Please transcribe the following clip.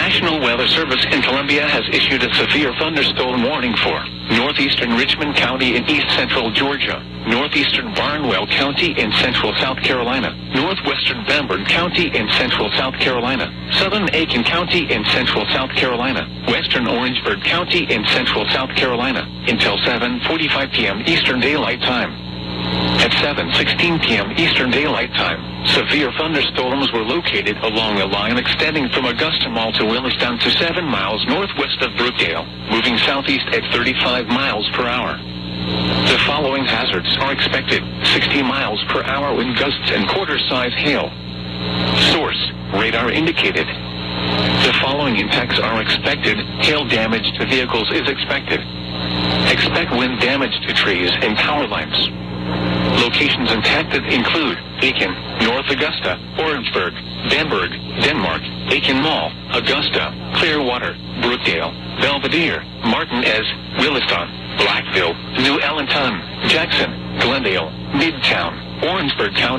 National Weather Service in Columbia has issued a severe thunderstorm warning for northeastern Richmond County in east-central Georgia, northeastern Barnwell County in central South Carolina, northwestern Bamberg County in central South Carolina, southern Aiken County in central South Carolina, western Orangeburg County in central South Carolina, until 7:45 p.m. Eastern Daylight Time. At 7:16 p.m. Eastern Daylight Time, severe thunderstorms were located along a line extending from Augusta Mall to Willistown to 7 miles northwest of Brookdale, moving southeast at 35 miles per hour. The following hazards are expected: 60 miles per hour wind gusts and quarter-size hail. Source: radar indicated. The following impacts are expected: hail damage to vehicles is expected. Expect wind damage to trees and power lines. Locations impacted include Aiken, North Augusta, Orangeburg, Bamberg, Denmark, Aiken Mall, Augusta, Clearwater, Brookdale, Belvedere, Martinez, Williston, Blackville, New Allentown, Jackson, Glendale, Midtown, Orangeburg County.